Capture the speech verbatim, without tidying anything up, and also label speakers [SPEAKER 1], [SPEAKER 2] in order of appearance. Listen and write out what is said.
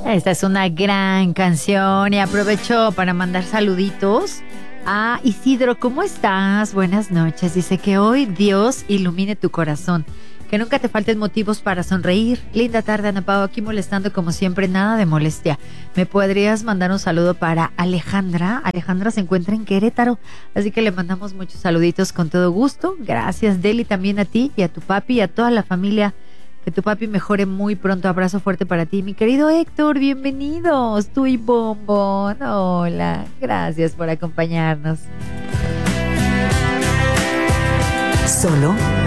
[SPEAKER 1] Esta es una gran canción y aprovecho para mandar saluditos a Isidro. ¿Cómo estás? Buenas noches. Dice que hoy Dios ilumine tu corazón, que nunca te falten motivos para sonreír. Linda tarde, Ana Pao, aquí molestando como siempre, nada de molestia. ¿Me podrías mandar un saludo para Alejandra? Alejandra se encuentra en Querétaro, así que le mandamos muchos saluditos con todo gusto. Gracias, Deli, también a ti y a tu papi y a toda la familia. Que tu papi mejore muy pronto. Abrazo fuerte para ti, mi querido Héctor. Bienvenidos, tú y Bombón. Hola, gracias por acompañarnos.
[SPEAKER 2] Solo